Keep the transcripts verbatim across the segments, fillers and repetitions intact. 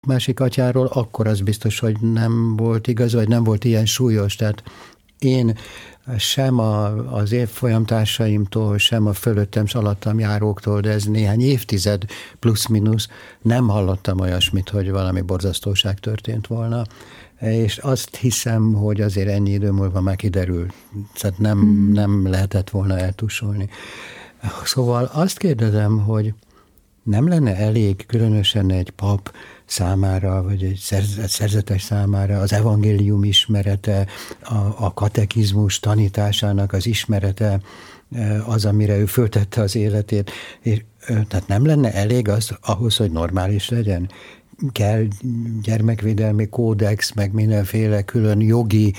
másik atyáról, akkor az biztos, hogy nem volt igaz, vagy nem volt ilyen súlyos. Tehát én sem a, az évfolyamtársaimtól, sem a fölöttem s alattam járóktól, de ez néhány évtized plusz-minusz, nem hallottam olyasmit, hogy valami borzasztóság történt volna. És azt hiszem, hogy azért ennyi idő múlva már kiderül. Tehát nem, hmm. nem lehetett volna eltusolni. Szóval azt kérdezem, hogy nem lenne elég különösen egy pap számára, vagy egy szerzetes számára az evangélium ismerete, a, a katekizmus tanításának az ismerete, az, amire ő föltette az életét. És, tehát nem lenne elég az ahhoz, hogy normális legyen? Kell gyermekvédelmi kódex, meg mindenféle külön jogi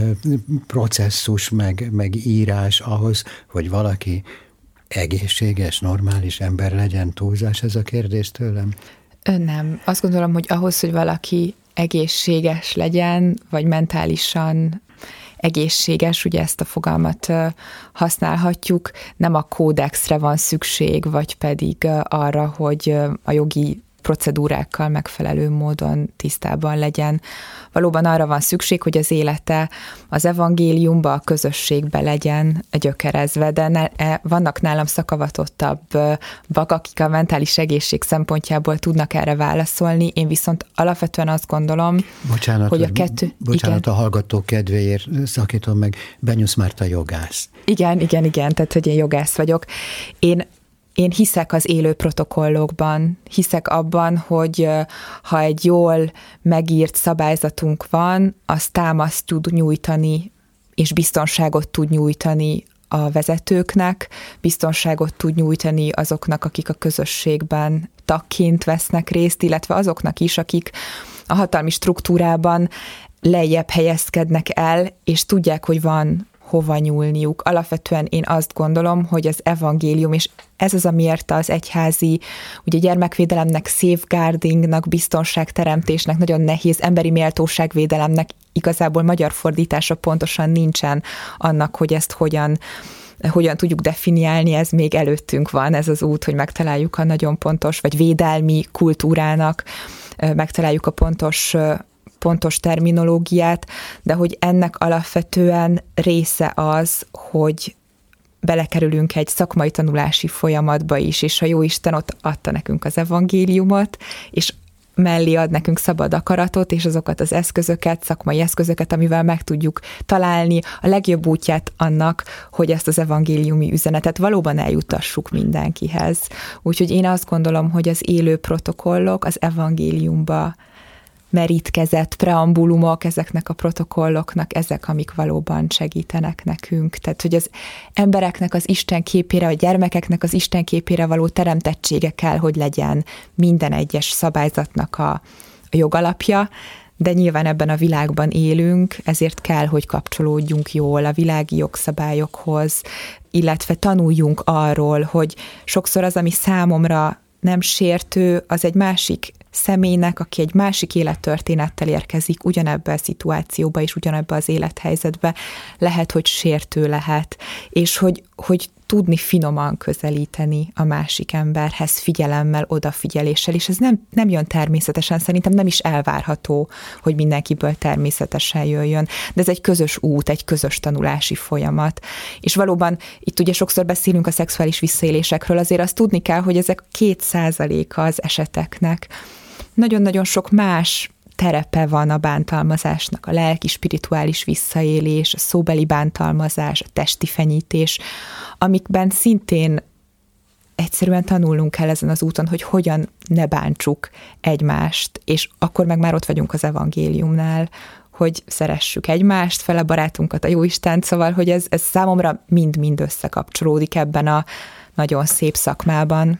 processzus, meg, meg írás ahhoz, hogy valaki egészséges, normális ember legyen. Túlzás ez a kérdés tőlem? Nem. Azt gondolom, hogy ahhoz, hogy valaki egészséges legyen, vagy mentálisan egészséges, ugye ezt a fogalmat használhatjuk, nem a kódexre van szükség, vagy pedig arra, hogy a jogi procedúrákkal megfelelő módon tisztában legyen. Valóban arra van szükség, hogy az élete az evangéliumba, a közösségbe legyen gyökerezve, de ne, vannak nálam szakavatottabbak, akik a mentális egészség szempontjából tudnak erre válaszolni. Én viszont alapvetően azt gondolom, bocsánat, hogy a kettő... Bocsánat, igen. A hallgatók kedvéért szakítom meg, Benyusz Márta jogász. Igen, igen, igen, tehát hogy én jogász vagyok. Én Én hiszek az élő protokollokban, hiszek abban, hogy ha egy jól megírt szabályzatunk van, az támaszt tud nyújtani, és biztonságot tud nyújtani a vezetőknek, biztonságot tud nyújtani azoknak, akik a közösségben tagként vesznek részt, illetve azoknak is, akik a hatalmi struktúrában lejjebb helyezkednek el, és tudják, hogy van hova nyúlniuk. Alapvetően én azt gondolom, hogy az evangélium, és ez az, amiért az egyházi, ugye gyermekvédelemnek, safeguardingnak, biztonságteremtésnek, nagyon nehéz, emberi méltóságvédelemnek igazából magyar fordítása pontosan nincsen annak, hogy ezt hogyan hogyan tudjuk definiálni, ez még előttünk van, ez az út, hogy megtaláljuk a nagyon pontos, vagy védelmi kultúrának, megtaláljuk a pontos pontos terminológiát, de hogy ennek alapvetően része az, hogy belekerülünk egy szakmai tanulási folyamatba is, és a Jóisten ott adta nekünk az evangéliumot, és mellé ad nekünk szabad akaratot, és azokat az eszközöket, szakmai eszközöket, amivel meg tudjuk találni a legjobb útját annak, hogy ezt az evangéliumi üzenetet valóban eljutassuk mindenkihez. Úgyhogy én azt gondolom, hogy az élő protokollok az evangéliumba merítkezett preambulumok, ezeknek a protokolloknak, ezek, amik valóban segítenek nekünk. Tehát, hogy az embereknek az Isten képére, a gyermekeknek az Isten képére való teremtettsége kell, hogy legyen minden egyes szabályzatnak a, a jogalapja, de nyilván ebben a világban élünk, ezért kell, hogy kapcsolódjunk jól a világi jogszabályokhoz, illetve tanuljunk arról, hogy sokszor az, ami számomra nem sértő, az egy másik személynek, aki egy másik élettörténettel érkezik ugyanebbe a szituációba és ugyanebbe az élethelyzetbe, lehet, hogy sértő lehet, és hogy, hogy tudni finoman közelíteni a másik emberhez, figyelemmel, odafigyeléssel, és ez nem, nem jön természetesen, szerintem nem is elvárható, hogy mindenkiből természetesen jöjjön, de ez egy közös út, egy közös tanulási folyamat. És valóban itt ugye sokszor beszélünk a szexuális visszaélésekről, azért azt tudni kell, hogy ezek két százaléka az eseteknek. Nagyon-nagyon sok más terepe van a bántalmazásnak, a lelki, spirituális visszaélés, a szóbeli bántalmazás, a testi fenyítés, amikben szintén egyszerűen tanulnunk kell ezen az úton, hogy hogyan ne bántsuk egymást, és akkor meg már ott vagyunk az evangéliumnál, hogy szeressük egymást, fele barátunkat, a Jóistent, szóval, hogy ez, ez számomra mind-mind összekapcsolódik ebben a nagyon szép szakmában.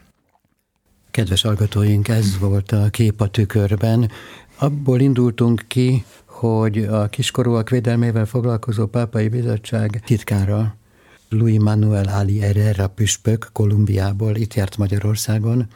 Kedves hallgatóink, ez volt a Kép a tükörben. Abból indultunk ki, hogy a kiskorúak védelmével foglalkozó Pápai Bizottság titkára, Luis Manuel Ali Herrera püspök Kolumbiából itt járt Magyarországon,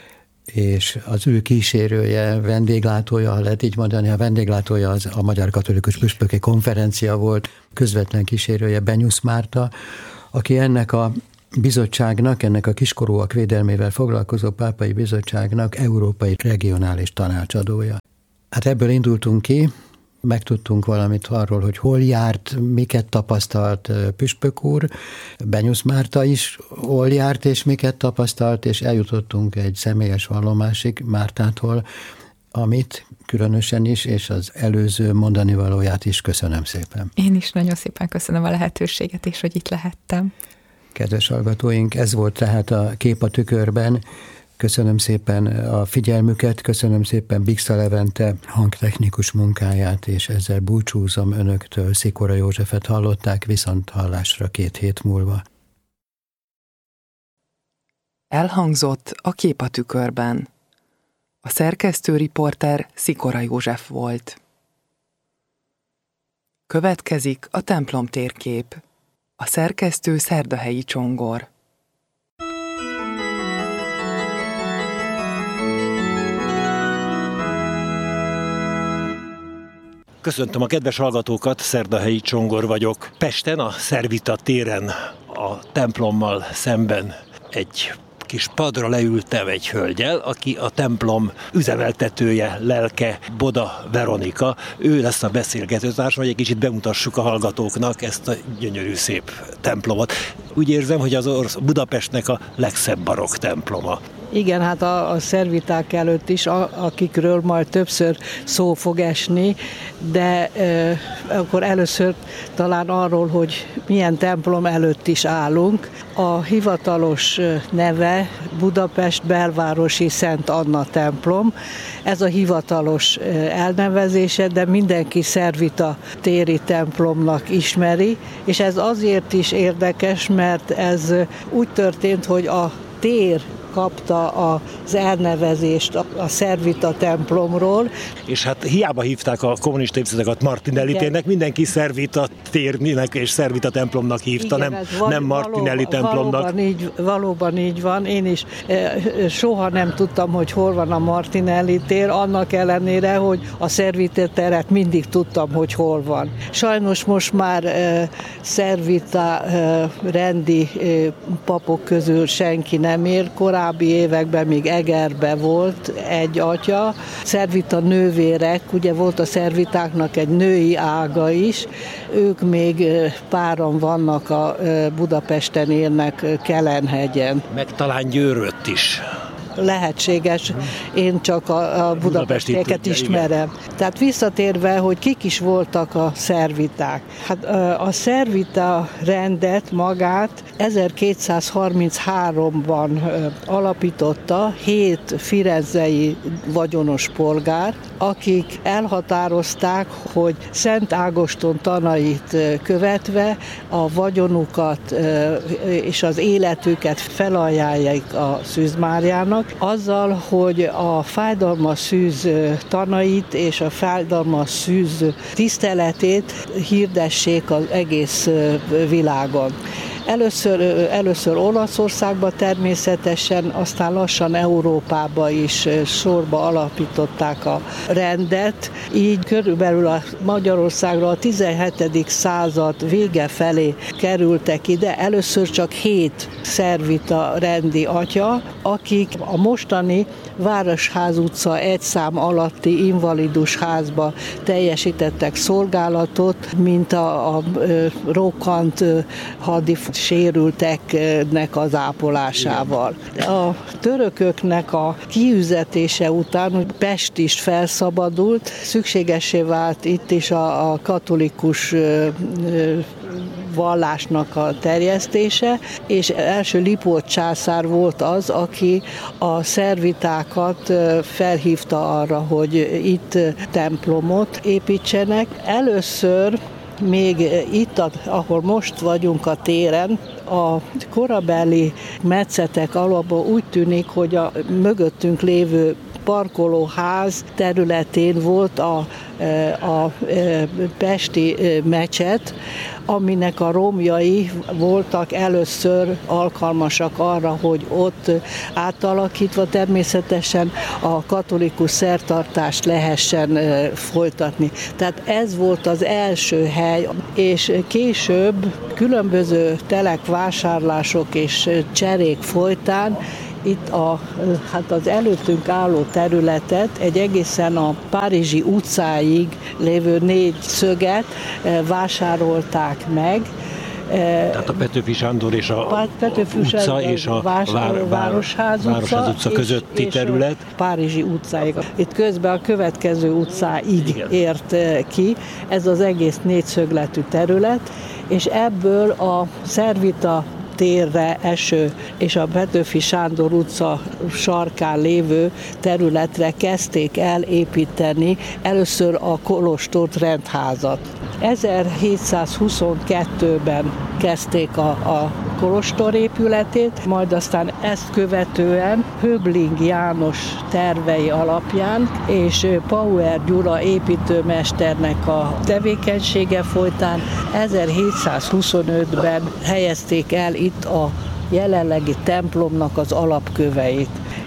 és az ő kísérője, vendéglátója, ha lehet így mondani, a vendéglátója az a Magyar Katolikus Püspöki Konferencia volt, közvetlen kísérője Benyusz Márta, aki ennek a bizottságnak, ennek a kiskorúak védelmével foglalkozó pápai bizottságnak európai regionális tanácsadója. Hát ebből indultunk ki, megtudtunk valamit arról, hogy hol járt, miket tapasztalt püspök úr, Benyusz Márta is hol járt, és miket tapasztalt, és eljutottunk egy személyes vallomásig Mártától, amit különösen is, és az előző mondani valóját is köszönöm szépen. Én is nagyon szépen köszönöm a lehetőséget, és hogy itt lehettem. Kedves hallgatóink, ez volt tehát a Kép a tükörben. Köszönöm szépen a figyelmüket, köszönöm szépen Bixa Levente hangtechnikus munkáját, és ezzel búcsúzom önöktől. Szikora Józsefet hallották, viszont hallásra két hét múlva. Elhangzott a Kép a tükörben. A szerkesztő riporter Szikora József volt. Következik a templom térkép. A szerkesztő Szerdahelyi Csongor. Köszöntöm a kedves hallgatókat, Szerdahelyi Csongor vagyok. Pesten, a Szervita téren, a templommal szemben egy kis padra leültem egy hölgyel, aki a templom üzemeltetője, lelke, Boda Veronika. Ő lesz a beszélgetőtársam, hogy egy kicsit bemutassuk a hallgatóknak ezt a gyönyörű szép templomot. Úgy érzem, hogy az orsz Budapestnek a legszebb barokk temploma. Igen, hát a, a szerviták előtt is, a, akikről majd többször szó fog esni, de e, akkor először talán arról, hogy milyen templom előtt is állunk. A hivatalos neve Budapest belvárosi Szent Anna templom. Ez a hivatalos elnevezése, de mindenki Szervita téri templomnak ismeri, és ez azért is érdekes, mert ez úgy történt, hogy a tér kapta az elnevezést a Szervita templomról. És hát hiába hívták a kommunista évszázadokat Martinelli térnek, mindenki Szervita térnek és Szervita templomnak hívta, igen, nem, val- nem Martinelli valóban, templomnak. Valóban így, valóban így van. Én is eh, soha nem tudtam, hogy hol van a Martinelli tér, annak ellenére, hogy a Szervita teret mindig tudtam, hogy hol van. Sajnos most már eh, Szervita eh, rendi eh, papok közül senki nem ér. Korábbi években még Egerbe volt egy atya. Szervita nővérek, ugye volt a szervitáknak egy női ága is, ők még páran vannak, a Budapesten élnek, Kelenhegyen. Meg talán Győrött is. Lehetséges, én csak a, a budapestieket ismerem. Igen. Tehát visszatérve, hogy kik is voltak a szerviták. Hát a szervita rendet magát ezerkétszázharmincháromban alapította hét firenzei vagyonos polgár, akik elhatározták, hogy Szent Ágoston tanait követve a vagyonukat és az életüket felajánlják a Szűz Máriának, azzal, hogy a fájdalmas szűz tanait és a fájdalmas szűz tiszteletét hirdessék az egész világon. Először, először Olaszországban természetesen, aztán lassan Európába is sorba alapították a rendet. Így körülbelül a Magyarországra a tizenhetedik század vége felé kerültek ide. Először csak hét szervita rendi atya, akik a mostani Városház utca egy szám alatti invalidus házba teljesítettek szolgálatot, mint a, a rokkant hadi sérülteknek az ápolásával. A törököknek a kiüzetése után, hogy Pest is felszabadult, szükségessé vált itt is a, a katolikus vallásnak a terjesztése, és első Lipót császár volt az, aki a szervitákat felhívta arra, hogy itt templomot építsenek. Először még itt, ahol most vagyunk a téren, a korabeli metszetek alapból úgy tűnik, hogy a mögöttünk lévő parkolóház területén volt a, a pesti mecset, aminek a romjai voltak először alkalmasak arra, hogy ott átalakítva természetesen a katolikus szertartást lehessen folytatni. Tehát ez volt az első hely, és később különböző telekvásárlások és cserék folytán itt a, hát az előttünk álló területet, egy egészen a Párizsi utcáig lévő négy szöget vásárolták meg. Tehát a Petőfi Sándor és a Petőfi utca és a vár, vár, Városház utca, Városház utca közötti és, terület. És Párizsi utcáig. Itt közben a következő utcáig Igen. ért ki. Ez az egész négyszögletű terület, és ebből a Szervita térre eső és a Petőfi Sándor utca sarkán lévő területre kezdték el építeni először a kolostort, rendházat. ezerhétszázhuszonkettőben kezdték a, a kolostor épületét, majd aztán ezt követően Höbling János tervei alapján és Pauer Gyula építőmesternek a tevékenysége folytán ezerhétszázhuszonötben helyezték el itt a jelenlegi templomnak az alapköveit.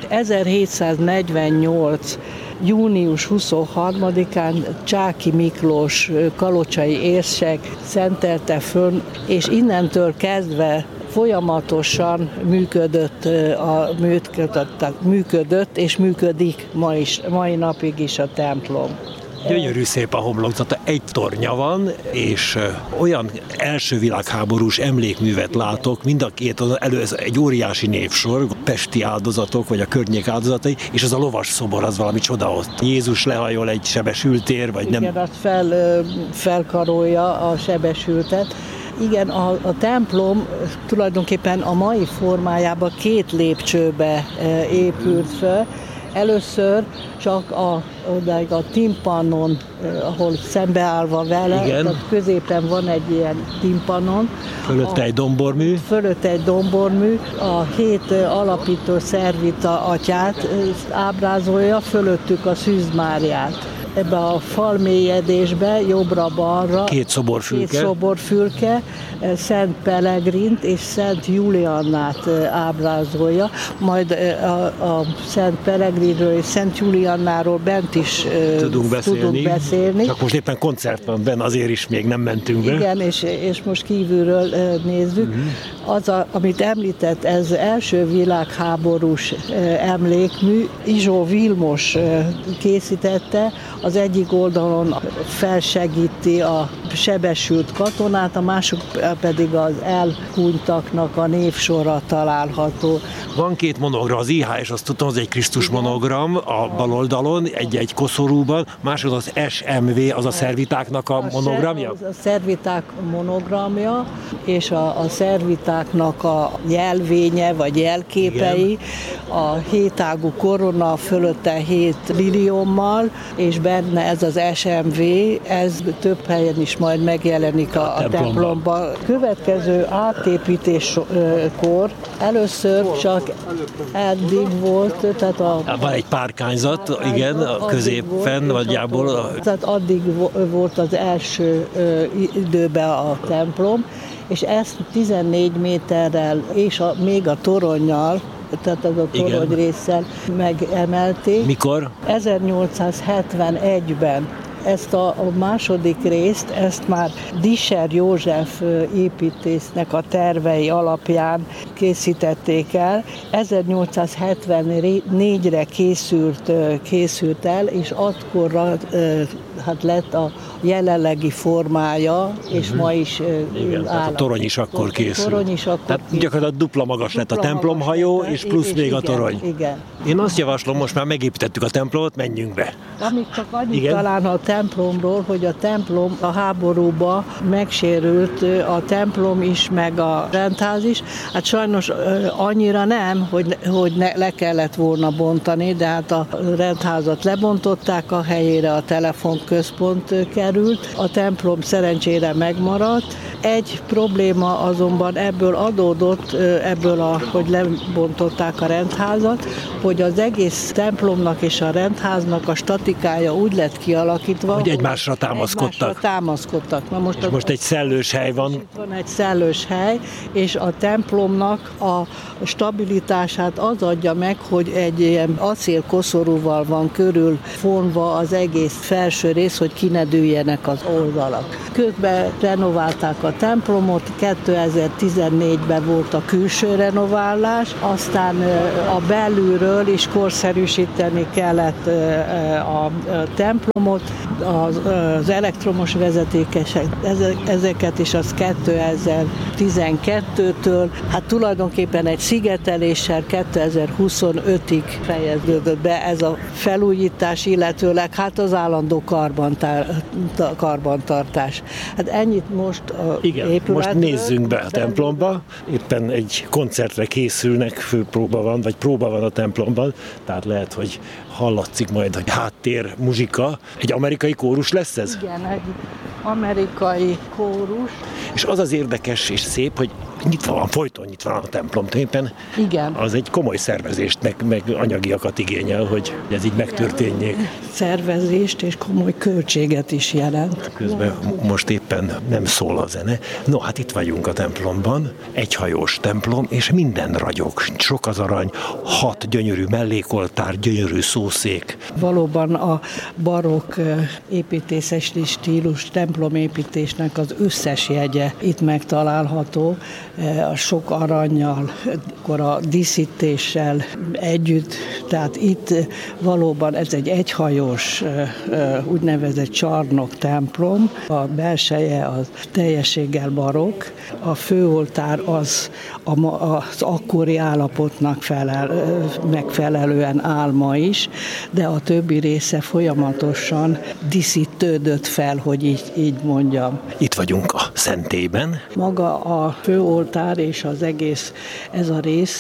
ezerhétszáznegyvennyolc június huszonharmadikán Csáky Miklós kalocsai érsek szentelte fönn, és innentől kezdve folyamatosan működött, a, működött, működött és működik ma is, mai napig is a templom. Gyönyörű szép a homlokzata, egy tornya van, és olyan első világháborús emlékművet látok, mind a két elő, ez egy óriási névsor, pesti áldozatok, vagy a környék áldozatai, és az a lovas szobor, az valami csoda ott. Jézus lehajol egy sebesültér, vagy Igen, nem? Igen, azt fel, felkarolja a sebesültet. Igen, a, a templom tulajdonképpen a mai formájában két lépcsőbe épült fel. Először csak a, odáig a timpanon, ahol szembeállva vele, tehát középen van egy ilyen timpanon. Fölötte egy dombormű. Fölötte egy dombormű. A hét alapító szervita atyát ábrázolja, fölöttük a Szűz Máriát. Ebbe a falmélyedésbe, jobbra-balra két szoborfülke. két szoborfülke, Szent Pelegrint és Szent Juliannát ábrázolja, majd a, a Szent Pelegrinről és Szent Juliannáról bent is tudunk beszélni. tudunk beszélni. Csak most éppen koncert van benne, azért is még nem mentünk be. Igen, és, és most kívülről nézzük. Uh-huh. Az, a, amit említett, ez első világháborús emlékmű, Izsó Vilmos készítette, az egyik oldalon felsegíti a sebesült katonát, a másik pedig az elhunytaknak a névsora található. Van két monogram, az i há es, azt tudom, az egy Krisztus monogram a bal oldalon, egy-egy koszorúban, másod az es em vé, az a szervitáknak a, a monogramja? A szerviták monogramja, és a, a szervitáknak a jelvénye, vagy jelképei, Igen. a hétágú korona fölötte hét liliommal, és benne ez az es em vé, ez több helyen is majd megjelenik a, a templomban. Következő átépítéskor először csak eddig volt, tehát a... Van egy párkányzat, igen, a középen nagyjából. A... Tehát addig volt az első időben a templom, és ezt tizennégy méterrel és a, még a toronnyal, tehát az a torony résszel megemelték. Mikor? ezernyolcszázhetvenegyben. Ezt a, a második részt, ezt már Discher József építésznek a tervei alapján készítették el. ezernyolcszázhetvennégyre készült, készült el, és akkorra hát lett a jelenlegi formája, és uh-huh. ma is Igen, áll. A torony is akkor készült. Torony is akkor tehát készült. Gyakorlatilag dupla magas dupla lett a templomhajó, és plusz és még igen, a torony. Igen. Én azt javaslom, most már megépítettük a templomot, menjünk be. Amit csak annyit igen? talán a templomról, hogy a templom a háborúba megsérült, a templom is, meg a rendház is. Hát sajnos annyira nem, hogy, hogy ne, le kellett volna bontani, de hát a rendházat lebontották, a helyére a telefonközpont került. A templom szerencsére megmaradt, Egy probléma azonban ebből adódott, ebből, a, hogy lebontották a rendházat, hogy az egész templomnak és a rendháznak a statikája úgy lett kialakítva, hogy egymásra támaszkodtak. Egymásra támaszkodtak. Na most, és most egy szellős hely van. Van egy szellős hely, és a templomnak a stabilitását az adja meg, hogy egy ilyen acélkoszorúval van körül fonva az egész felső rész, hogy ki ne dőljenek az oldalak. Közben renoválták a templomot, kétezer-tizennégyben volt a külső renoválás, aztán a belülről is korszerűsíteni kellett a templomot, az elektromos vezetékesek, ezeket is az kétezer-tizenkettőtől, hát tulajdonképpen egy szigeteléssel kétezer-huszonötig fejeződött be ez a felújítás, illetőleg hát az állandó karbantár, karbantartás. Hát ennyit most a Igen, épületről. Most nézzünk be a templomba, éppen egy koncertre készülnek, főpróba van, vagy próba van a templomban, tehát lehet, hogy hallatszik majd a háttér muzsika. Egy amerikai kórus lesz ez? Igen, egy amerikai kórus. És az az érdekes és szép, hogy nyitva van, folyton nyitva van a templom. Éppen Igen. Az egy komoly szervezést, meg, meg anyagiakat igényel, hogy ez így megtörténjék. Szervezést és komoly költséget is jelent. Közben most éppen nem szól a zene. No, hát itt vagyunk a templomban, egyhajós templom, és minden ragyog. Sok az arany, hat gyönyörű mellékoltár, gyönyörű szószék. Valóban a barokk építészeti stílus templomépítésnek az összes jegye itt megtalálható, a sok arannyal, akkor a díszítéssel együtt, tehát itt valóban ez egy egyhajós úgynevezett csarnok templom, a belseje az teljességgel barokk, a főoltár az az akkori állapotnak felel, megfelelően áll ma is, de a többi része folyamatosan díszítődött fel, hogy így, így mondjam. Itt vagyunk a szentélyben. Maga a főoltár és az egész ez a rész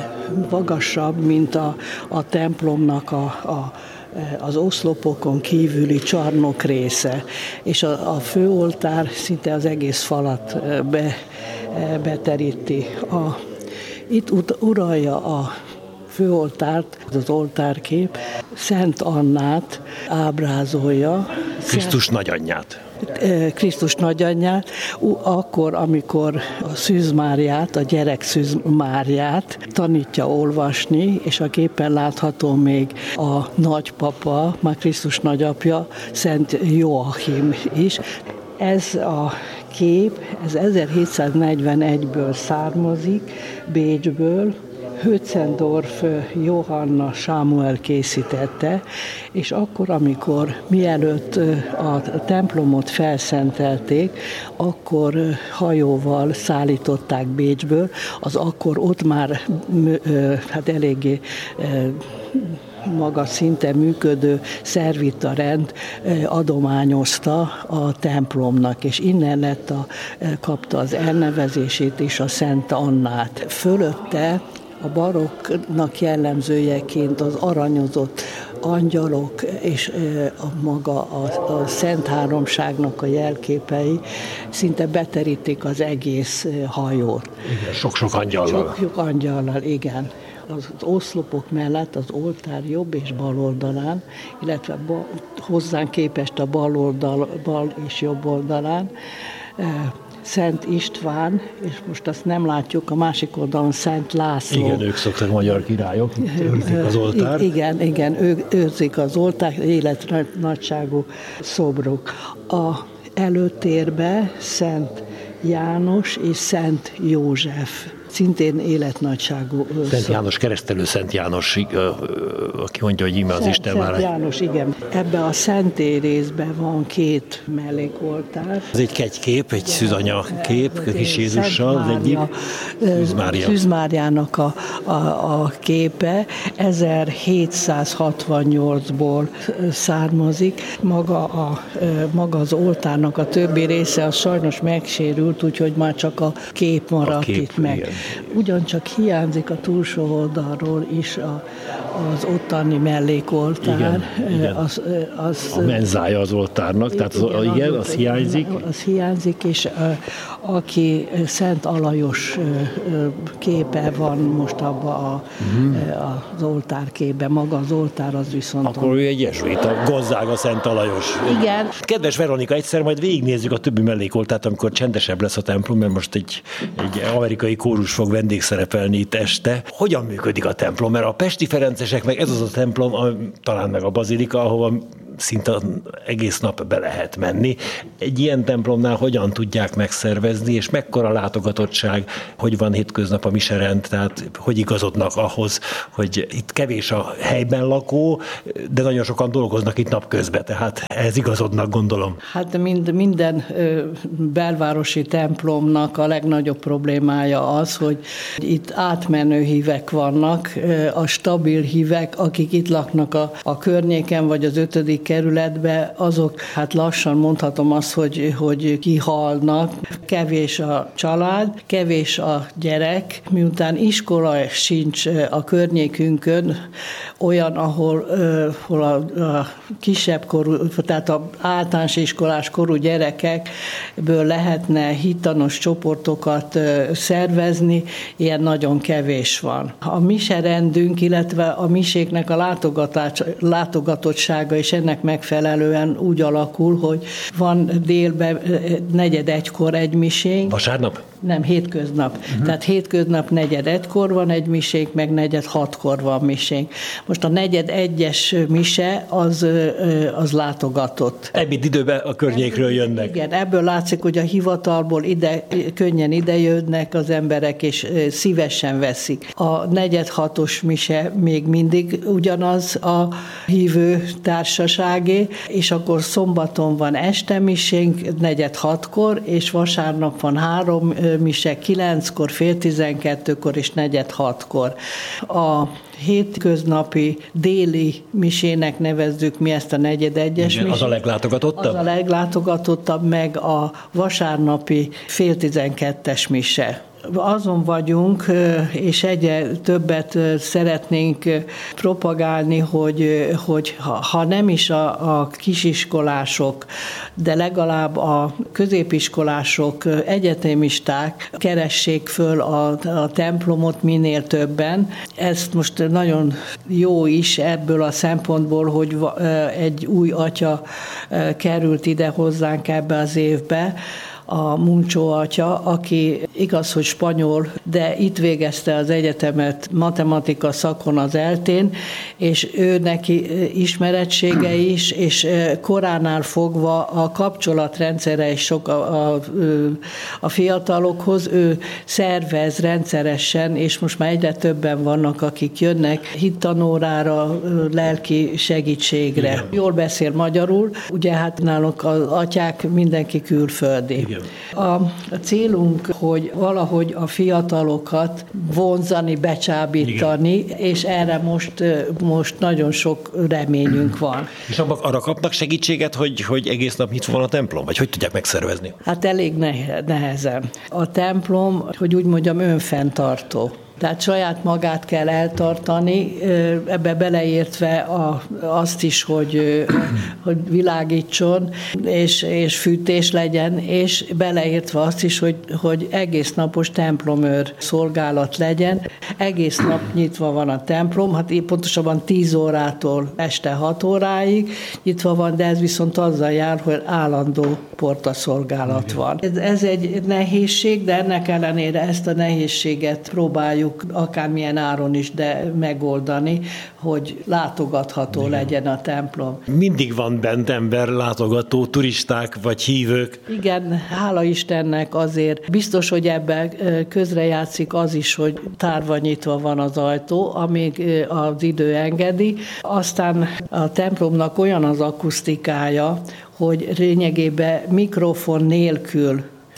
magasabb, mint a, a templomnak a, a az oszlopokon kívüli csarnok része, és a, a főoltár szinte az egész falat be, beteríti. A, itt ut, uralja a főoltárt, az oltárkép Szent Annát ábrázolja. Krisztus nagyanyját. Krisztus nagyanyját, akkor, amikor a Szűz Máriát, a gyerek Szűz Máriát tanítja olvasni, és a képen látható még a nagypapa, már Krisztus nagyapja, Szent Joachim is. Ez a kép, ez ezerhétszáznegyvenegyből származik, Bécsből, Hötzendorf Johanna Sámuel készítette, és akkor, amikor mielőtt a templomot felszentelték, akkor hajóval szállították Bécsből, az akkor ott már hát eléggé magas szinten működő szervita rend adományozta a templomnak, és innen lett a, kapta az elnevezését és a Szent Annát. Fölötte a barokknak jellemzőjeként az aranyozott angyalok és a maga a, a Szent Háromságnak a jelképei szinte beterítik az egész hajót. Igen, sok-sok angyallal. Sok-sok angyallal, igen. Az oszlopok mellett az oltár jobb és bal oldalán, illetve bal, hozzánk képest a bal oldal, bal és jobb oldalán Szent István, és most azt nem látjuk, a másik oldalon Szent László. Igen, ők szoktak magyar királyok, őrzik az oltár. Igen, igen, ők őrzik az oltár, életnagyságú szobrok. A előtérbe Szent János és Szent József, szintén életnagyságú. Szent János, keresztelő Szent János, aki mondja, hogy íme az Szent, Isten már. Szent János, igen. Ebben a szentély részben van két mellékoltár. Ez egy kegykép, egy szűzanya kép, kis Jézussal, az egyik. Szűz Mária. Szűz Máriának a, a, a képe ezerhétszázhatvannyolcból származik. Maga, a, maga az oltárnak a többi része az sajnos megsérült, úgyhogy már csak a kép maradt a kép, itt meg. Igen. Ugyancsak hiányzik a túlsó oldalról is a, az ottani mellékoltár. Igen, igen. Az, az, a menzája az oltárnak, igen, tehát az, igen, az, az hiányzik. Az hiányzik, és a, aki Szent Alajos képe van most abban a, uh-huh. az oltárképben, maga az oltár az viszont... Akkor ő egy jezsuita, Gonzaga Szent Alajos. Igen. Kedves Veronika, egyszer majd végignézzük a többi mellékoltárt, amikor csendesebb lesz a templom, mert most egy, egy amerikai kórus fog vendégszerepelni itt este. Hogyan működik a templom? Mert a pesti ferencesek, meg ez az a templom, a, talán meg a bazilika, ahova szinte egész nap be lehet menni. Egy ilyen templomnál hogyan tudják megszervezni, és mekkora látogatottság, hogy van hétköznap a miserend, tehát hogy igazodnak ahhoz, hogy itt kevés a helyben lakó, de nagyon sokan dolgoznak itt napközben, tehát ehhez igazodnak, gondolom. Hát mind, minden belvárosi templomnak a legnagyobb problémája az, hogy itt átmenő hívek vannak, a stabil hívek, akik itt laknak a, a környéken, vagy az ötödik kerületbe, azok, hát lassan mondhatom azt, hogy, hogy kihalnak. Kevés a család, kevés a gyerek, miután iskola sincs a környékünkön, olyan, ahol, ahol a, a kisebb korú, tehát az általános iskolás korú gyerekekből lehetne hittanos csoportokat szervezni, ilyen nagyon kevés van. A miserendünk, illetve a miséknek a látogatottsága is ennek megfelelően úgy alakul, hogy van délben negyed egykor egy misénk. Vasárnap? Nem, hétköznap. Uh-huh. Tehát hétköznap negyed egykor van egy misénk, meg negyed hatkor van misénk. Most a negyed egyes mise az, az látogatott. Ebéd időben a környékről jönnek. Igen, ebből látszik, hogy a hivatalból ide, könnyen idejönnek az emberek, és szívesen veszik. A negyed hatos mise még mindig ugyanaz a hívő társaságé, és akkor szombaton van este misénk, negyed hatkor, és vasárnap van három mise, kilenckor, fél tizenkettőkor és negyed hatkor. A hétköznapi déli misének nevezzük mi ezt a negyed egyes misét. Az a leglátogatottabb? Az a leglátogatottabb, meg a vasárnapi fél tizenkettes mise. Azon vagyunk, és egyre többet szeretnénk propagálni, hogy, hogy ha, ha nem is a, a kisiskolások, de legalább a középiskolások, egyetemisták keressék föl a, a templomot minél többen. Ezt most nagyon jó is ebből a szempontból, hogy egy új atya került ide hozzánk ebbe az évbe, a Muncsó atya, aki igaz, hogy spanyol, de itt végezte az egyetemet matematika szakon az eltén, és ő neki ismerettsége is, és koránál fogva a kapcsolatrendszere is sok a, a, a fiatalokhoz, ő szervez rendszeresen, és most már egyre többen vannak, akik jönnek hittanórára, lelki segítségre. Igen. Jól beszél magyarul, ugye hát nálunk az atyák mindenki külföldi. Igen. A, a célunk, hogy valahogy a fiatalokat vonzani, becsábítani, igen, és erre most, most nagyon sok reményünk van. És arra kapnak segítséget, hogy, hogy egész nap nyitva van a templom? Vagy hogy tudják megszervezni? Hát elég nehezen. A templom, hogy úgy mondjam, önfenntartó. Tehát saját magát kell eltartani, ebbe beleértve a, azt is, hogy, hogy világítson, és, és fűtés legyen, és beleértve azt is, hogy, hogy egész napos templomőr szolgálat legyen. Egész nap nyitva van a templom, hát pontosabban tíz órától este hat óráig nyitva van, de ez viszont azzal jár, hogy állandó portaszolgálat van. Ez, ez egy nehézség, de ennek ellenére ezt a nehézséget próbáljuk akármilyen áron is, de megoldani, hogy látogatható, igen, legyen a templom. Mindig van bent ember, látogató, turisták vagy hívők. Igen, hála Istennek azért. Biztos, hogy ebben közrejátszik az is, hogy tárva nyitva van az ajtó, amíg az idő engedi. Aztán a templomnak olyan az akusztikája, hogy lényegében mikrofon nélkül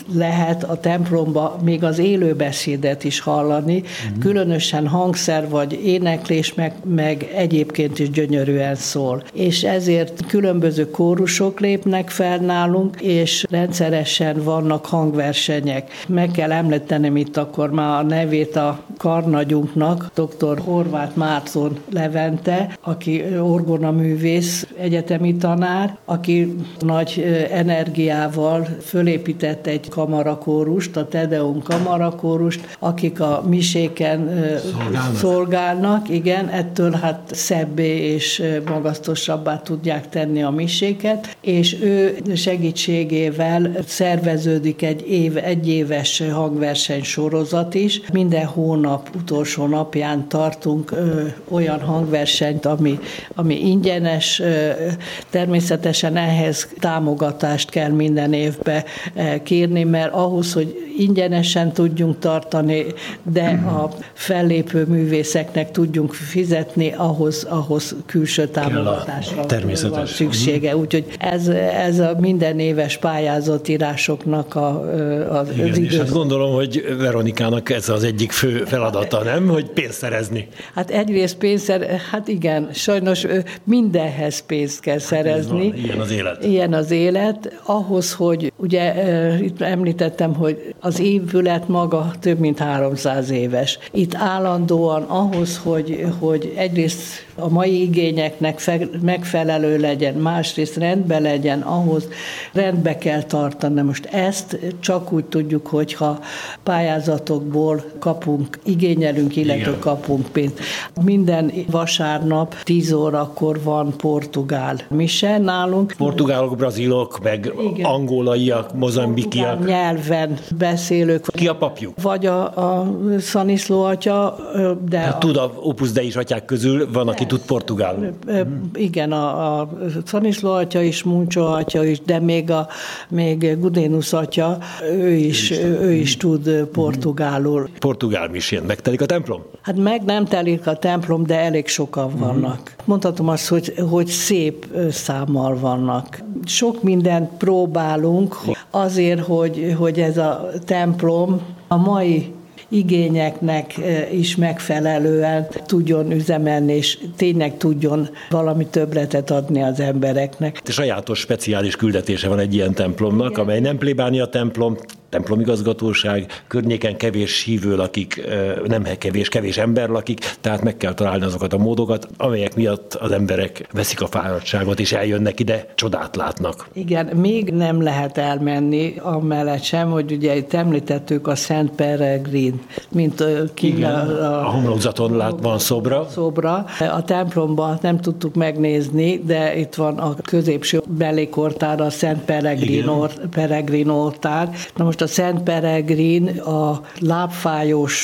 lehet a templomba még az élőbeszédet is hallani, uh-huh. különösen hangszer vagy éneklés, meg, meg egyébként is gyönyörűen szól. És ezért különböző kórusok lépnek fel nálunk, és rendszeresen vannak hangversenyek. Meg kell említenem itt akkor már a nevét a karnagyunknak, dr. Horváth Márton Levente, aki orgonaművész, egyetemi tanár, aki nagy energiával fölépített egy kamarakórust, a Tedeum kamarakórust, akik a miséken szolgálnak. szolgálnak, igen, ettől hát szebbé és magasztosabbá tudják tenni a miséket, és ő segítségével szerveződik egy év, egyéves hangverseny sorozat is. Minden hónap utolsó napján tartunk ö, olyan hangversenyt, ami, ami ingyenes, ö, természetesen ehhez támogatást kell minden évben kérni, mert ahhoz, hogy ingyenesen tudjunk tartani, de a fellépő művészeknek tudjunk fizetni, ahhoz, ahhoz külső támogatásra van szüksége. Úgyhogy ez, ez a minden éves pályázatírásoknak a, az Igen, időszak. És hát gondolom, hogy Veronikának ez az egyik fő feladata, nem? Hogy pénzt szerezni. Hát egyrészt pénzt, hát igen, sajnos mindenhez pénzt kell szerezni. Hát ilyen az élet. Ilyen az élet. Ahhoz, hogy ugye itt említettem, hogy az épület maga több mint háromszáz éves. Itt állandóan ahhoz, hogy, hogy egyrészt a mai igényeknek megfelelő legyen, másrészt rendben legyen, ahhoz rendbe kell tartani. Most ezt csak úgy tudjuk, hogyha pályázatokból kapunk, igényelünk, illetve Igen. kapunk pénzt. Minden vasárnap tíz órakor van portugál mise nálunk. Portugálok, brazilok, meg Igen. angolaiak, mozambikiak. Portugál nyelven beszélők. Ki a papjuk? Vagy a, a Szaniszló atya, de... Hát a, tud, a Opus Dei atyák közül van, aki tud portugálul. Igen, a, a Szaniszló atya is, Muncsó atya is, de még, a, még Gudénusz atya, ő is, ő, ő is tud portugálul. Portugál misén megtelik a templom? Hát meg nem telik a templom, de elég sokan vannak. Mondhatom azt, hogy, hogy szép számmal vannak. Sok mindent próbálunk azért, hogy, hogy ez a templom a mai igényeknek is megfelelően tudjon üzemelni, és tényleg tudjon valami többletet adni az embereknek. Sajátos, speciális küldetése van egy ilyen templomnak, Igen. amely nem plébánia templom, templomigazgatóság, környéken kevés hívő lakik, nem kevés, kevés ember lakik, tehát meg kell találni azokat a módokat, amelyek miatt az emberek veszik a fáradtságot, és eljönnek ide, csodát látnak. Igen, még nem lehet elmenni amellett sem, hogy ugye itt említettük a Szent Peregrin, mint ki a, a, a homlokzaton lát, van szobra. szobra. A templomban nem tudtuk megnézni, de itt van a középső belékortár, a Szent Peregrin, or, Peregrin oltár. Na most a Szent Peregrin a lábfájós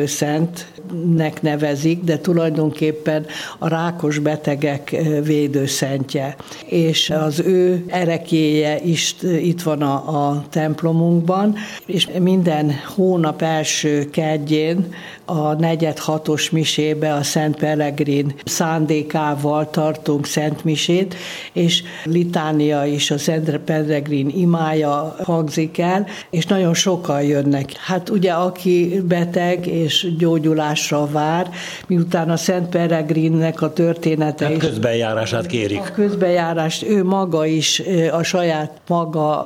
védőszentnek nevezik, de tulajdonképpen a rákos betegek védőszentje. És az ő ereklyéje is itt van a, a templomunkban, és minden hónap első kedjén a negyed hatos misébe a Szent Peregrin szándékával tartunk szentmisét, és litánia is, a Szent Peregrin imája hangzik el, és nagyon sokan jönnek. Hát ugye aki beteg és gyógyulásra vár, miután a Szent Peregrinnek a története hát is... közbenjárását kérik. A közbenjárást ő maga is a saját maga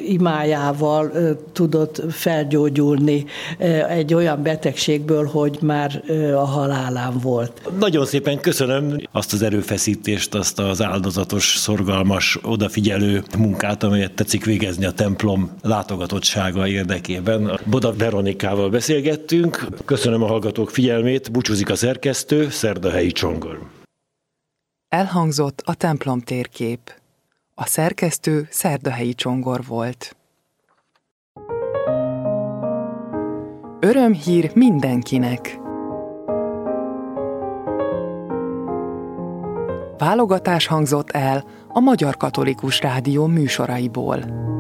imájával tudott felgyógyulni egy olyan betegségből, hogy már a halálán volt. Nagyon szépen köszönöm azt az erőfeszítést, azt az áldozatos, szorgalmas, odafigyelő munkát, amelyet tetszik végezni a templom látogatottsága érdekében. Boda Veronikával beszélgettünk. Köszönöm a hallgatók figyelmét, búcsúzik a szerkesztő, Szerdahelyi Csongor. Elhangzott a templom térkép. A szerkesztő Szerdahelyi Csongor volt. Örömhír mindenkinek! Válogatás hangzott el a Magyar Katolikus Rádió műsoraiból.